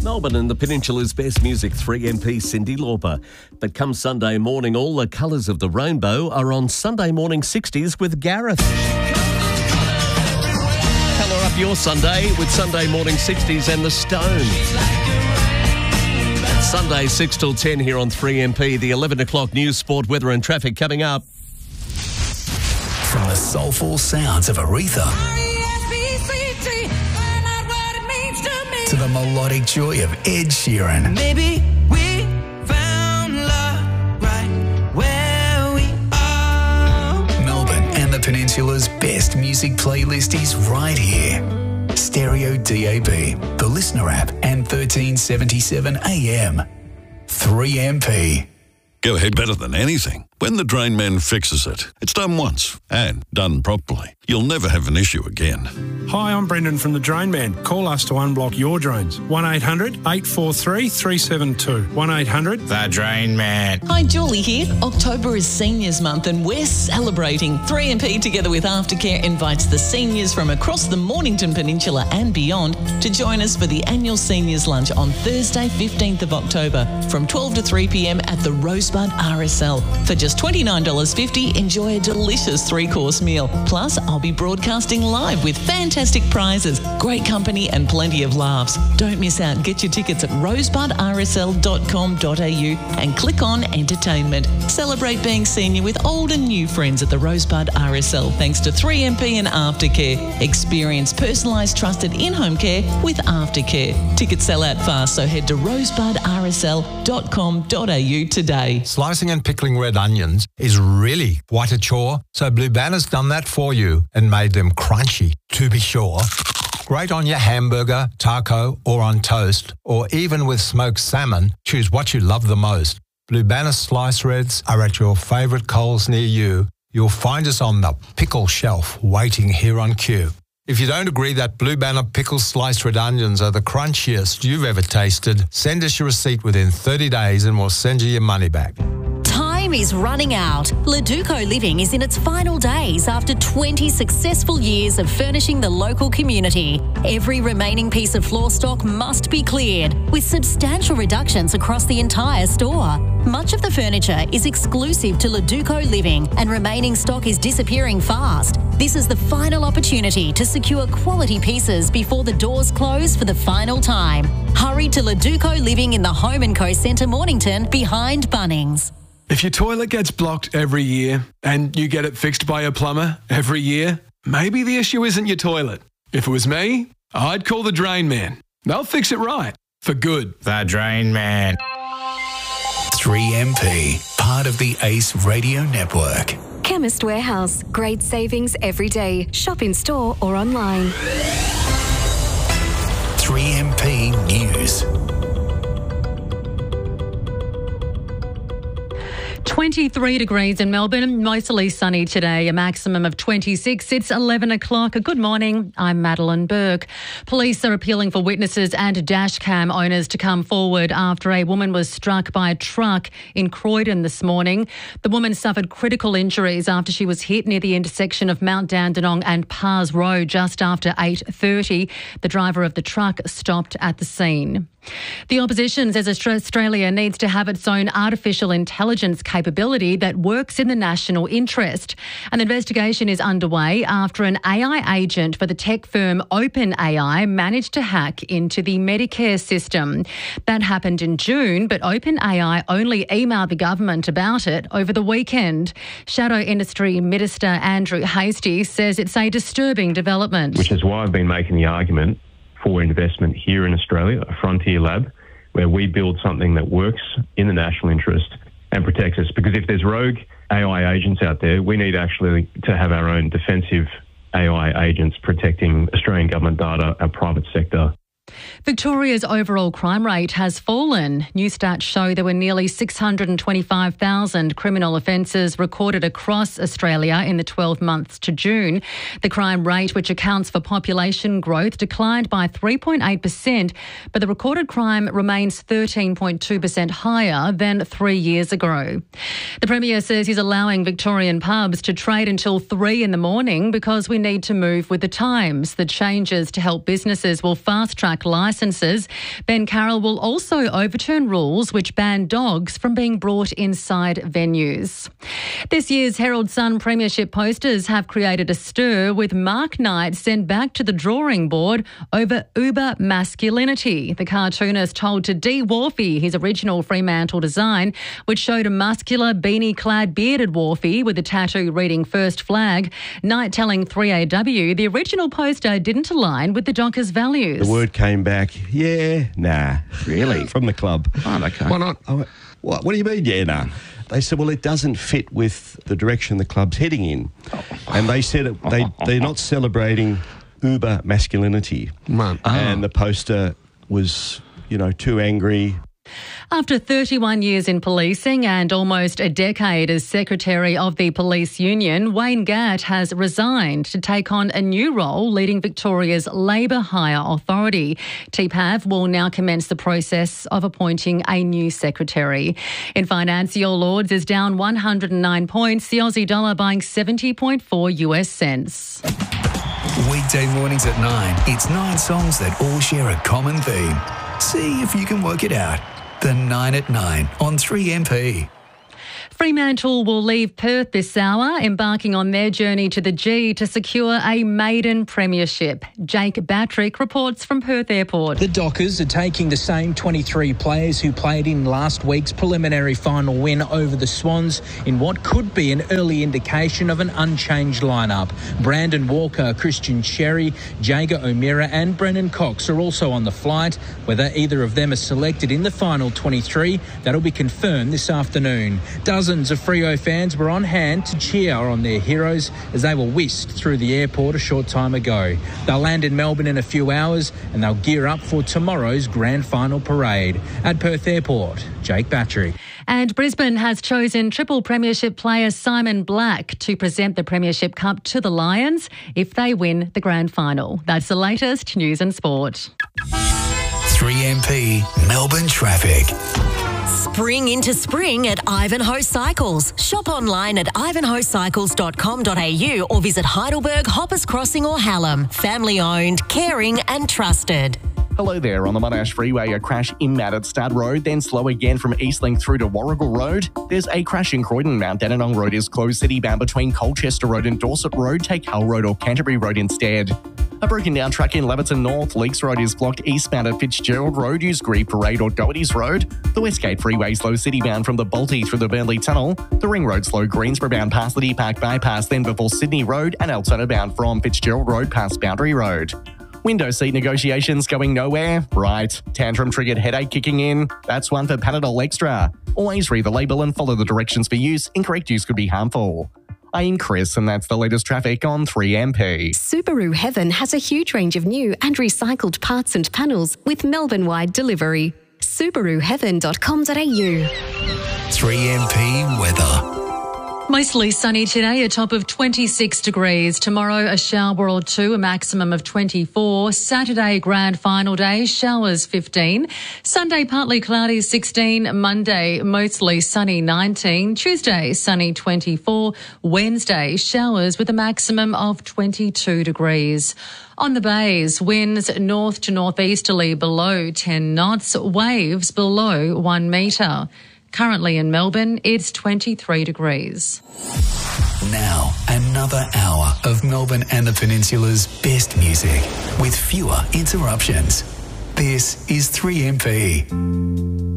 Melbourne and the Peninsula's best music, 3MP Cyndi Lauper. But come Sunday morning, all the colours of the rainbow are on Sunday Morning 60s with Gareth. Colour up your Sunday with Sunday Morning 60s and the Stones. Sunday 6 till 10 here on 3MP. The 11 o'clock news, sport, weather and traffic coming up. From the soulful sounds of Aretha to the melodic joy of Ed Sheeran. Maybe we found love right where we are. Melbourne and the Peninsula's best music playlist is right here. Stereo DAB, the Listener app, and 1377 AM. 3MP. Go ahead better than anything. When the Drain Man fixes it, it's done once and done properly. You'll never have an issue again. Hi, I'm Brendan from the Drain Man. Call us to unblock your drains. 1-800-843-372. 1-800 The Drain Man. Hi, Julie here. October is Seniors Month and we're celebrating. 3MP together with Aftercare invites the seniors from across the Mornington Peninsula and beyond to join us for the annual Seniors Lunch on Thursday, 15th of October from 12 to 3 p.m. at the Rosebud RSL. For just $29.50, enjoy a delicious 3-course meal. Plus, I'll be broadcasting live with fantastic prizes, great company and plenty of laughs. Don't miss out. Get your tickets at rosebudrsl.com.au and click on Entertainment. Celebrate being senior with old and new friends at the Rosebud RSL thanks to 3MP and Aftercare. Experience personalised, trusted in-home care with Aftercare. Tickets sell out fast, so head to rosebudrsl.com.au today. Slicing and pickling red onions is really quite a chore, so Blue Banner's done that for you and made them crunchy, to be sure. Great on your hamburger, taco, or on toast, or even with smoked salmon. Choose what you love the most. Blue Banner slice reds are at your favourite Coles near you. You'll find us on the pickle shelf waiting here on cue. If you don't agree that Blue Banner pickle sliced red onions are the crunchiest you've ever tasted, send us your receipt within 30 days and we'll send you your money back. Time is running out. Leduco Living is in its final days after 20 successful years of furnishing the local community. Every remaining piece of floor stock must be cleared, with substantial reductions across the entire store. Much of the furniture is exclusive to Leduco Living and remaining stock is disappearing fast. This is the final opportunity to secure quality pieces before the doors close for the final time. Hurry to Leduco Living in the Home & Co Centre, Mornington, behind Bunnings. If your toilet gets blocked every year and you get it fixed by a plumber every year, maybe the issue isn't your toilet. If it was me, I'd call the Drain Man. They'll fix it right, for good. The Drain Man. 3MP, part of the ACE Radio Network. Chemist Warehouse. Great savings every day. Shop in store or online. 3MP News. 23 degrees in Melbourne, mostly sunny today, a maximum of 26. It's 11 o'clock. Good morning, I'm Madeline Burke. Police are appealing for witnesses and dash cam owners to come forward after a woman was struck by a truck in Croydon this morning. The woman suffered critical injuries after she was hit near the intersection of Mount Dandenong and Pars Road just after 8:30. The driver of the truck stopped at the scene. The opposition says Australia needs to have its own artificial intelligence capability that works in the national interest. An investigation is underway after an AI agent for the tech firm OpenAI managed to hack into the Medicare system. That happened in June, but OpenAI only emailed the government about it over the weekend. Shadow Industry Minister Andrew Hastie says it's a disturbing development. Which is why I've been making the argument for investment here in Australia, a frontier lab, where we build something that works in the national interest and protects us. Because if there's rogue AI agents out there, we need actually to have our own defensive AI agents protecting Australian government data, our private sector. Victoria's overall crime rate has fallen. New stats show there were nearly 625,000 criminal offences recorded across Australia in the 12 months to June. The crime rate, which accounts for population growth, declined by 3.8%, but the recorded crime remains 13.2% higher than 3 years ago. The Premier says he's allowing Victorian pubs to trade until 3 in the morning because we need to move with the times. The changes to help businesses will fast-track licensing licences. Ben Carroll will also overturn rules which ban dogs from being brought inside venues. This year's Herald Sun Premiership posters have created a stir, with Mark Knight sent back to the drawing board over uber masculinity. The cartoonist told to Dee Wharfie his original Fremantle design, which showed a muscular, beanie-clad, bearded Wharfie with a tattoo reading First Flag. Knight telling 3AW the original poster didn't align with the Dockers' values. The word came back, nah. Really? From the club. Oh, okay. Why not? What do you mean, nah? They said, well, it doesn't fit with the direction the club's heading in. And they said they're not celebrating uber masculinity. And the poster was, too angry. After 31 years in policing and almost a decade as Secretary of the Police Union, Wayne Gatt has resigned to take on a new role leading Victoria's Labour Hire Authority. TPAV will now commence the process of appointing a new secretary. In finance, Your Lords is down 109 points, the Aussie dollar buying 70.4 US cents. Weekday mornings at 9, it's 9 songs that all share a common theme. See if you can work it out. The 9 at 9 on 3MP. Fremantle will leave Perth this hour, embarking on their journey to the G to secure a maiden premiership. Jake Battrick reports from Perth Airport. The Dockers are taking the same 23 players who played in last week's preliminary final win over the Swans in what could be an early indication of an unchanged lineup. Brandon Walker, Christian Cherry, Jager O'Meara and Brennan Cox are also on the flight. Whether either of them are selected in the final 23, that'll be confirmed this afternoon. Dozens of Freo fans were on hand to cheer on their heroes as they were whisked through the airport a short time ago. They'll land in Melbourne in a few hours and they'll gear up for tomorrow's grand final parade. At Perth Airport, Jake Battery. And Brisbane has chosen Triple Premiership player Simon Black to present the Premiership Cup to the Lions if they win the grand final. That's the latest news and sport. 3MP Melbourne traffic. Spring into spring at Ivanhoe Cycles. Shop online at ivanhoecycles.com.au or visit Heidelberg, Hoppers Crossing or Hallam. Family owned, caring and trusted. Hello there. On the Monash Freeway, a crash inbound at Stud Road, then slow again from Eastlink through to Warrigal Road. There's a crash in Croydon. Mount Dandenong Road is closed citybound between Colchester Road and Dorset Road. Take Hull Road or Canterbury Road instead. A broken down track in Leverton North. Leaks Road is blocked eastbound at Fitzgerald Road. Use Gree Parade or Doherty's Road. The Westgate Freeway slow citybound from the Balti through the Burnley Tunnel. The Ring Road slow Greensboro bound past the Deer Park Bypass, then before Sydney Road, and Altona bound from Fitzgerald Road past Boundary Road. Window seat negotiations going nowhere? Right. Tantrum triggered headache kicking in? That's one for Panadol Extra. Always read the label and follow the directions for use. Incorrect use could be harmful. I'm Chris, and that's the latest traffic on 3MP. Subaru Heaven has a huge range of new and recycled parts and panels with Melbourne-wide delivery. SubaruHeaven.com.au. 3MP weather. Mostly sunny today, a top of 26 degrees. Tomorrow, a shower or two, a maximum of 24. Saturday, grand final day, showers 15. Sunday, partly cloudy 16. Monday, mostly sunny 19. Tuesday, sunny 24. Wednesday, showers with a maximum of 22 degrees. On the bays, winds north to northeasterly below 10 knots, waves below 1 metre. Currently in Melbourne, it's 23 degrees. Now, another hour of Melbourne and the Peninsula's best music with fewer interruptions. This is 3MP.